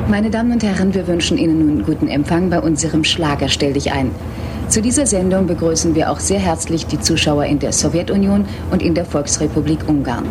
Meine Damen und Herren, wir wünschen Ihnen nun guten Empfang bei unserem Schlager Stell dich ein. Zu dieser Sendung begrüßen wir auch sehr herzlich die Zuschauer in der Sowjetunion und in der Volksrepublik Ungarn.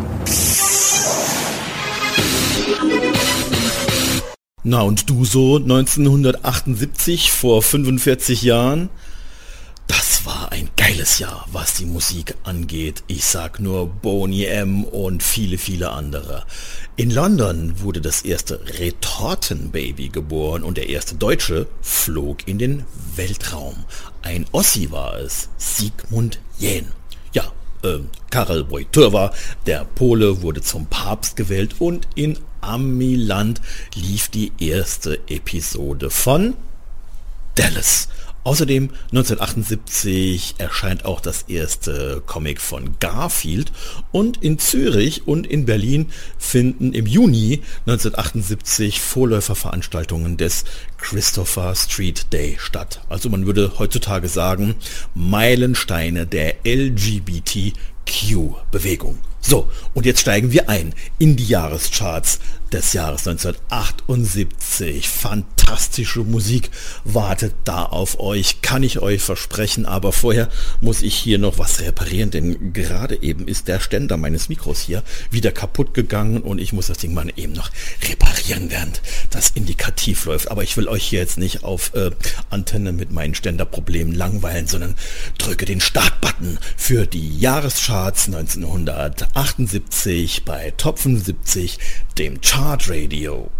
Na und du so 1978, vor 45 Jahren? Das war ein geiles Jahr, was die Musik angeht. Ich sag nur Boney M. und viele, viele andere. In London wurde das erste Retortenbaby geboren und der erste Deutsche flog in den Weltraum. Ein Ossi war es, Sigmund Jähn. Ja, Karel Wojtyła, der Pole, wurde zum Papst gewählt und in Amiland lief die erste Episode von Dallas. Außerdem 1978 erscheint auch das erste Comic von Garfield und in Zürich und in Berlin finden im Juni 1978 Vorläuferveranstaltungen des Christopher Street Day statt. Also man würde heutzutage sagen, Meilensteine der LGBTQ-Bewegung. So, und jetzt steigen wir ein in die Jahrescharts des Jahres 1978. Fantastische Musik wartet da auf euch, kann ich euch versprechen, aber vorher muss ich hier noch was reparieren, denn gerade eben ist der Ständer meines Mikros hier wieder kaputt gegangen und ich muss das Ding mal eben noch reparieren, während das indikativ läuft. Aber ich will euch hier jetzt nicht auf Antenne mit meinen Ständerproblemen langweilen, sondern drücke den Startbutton für die Jahrescharts 1978 bei Top 75, dem Chart Radio.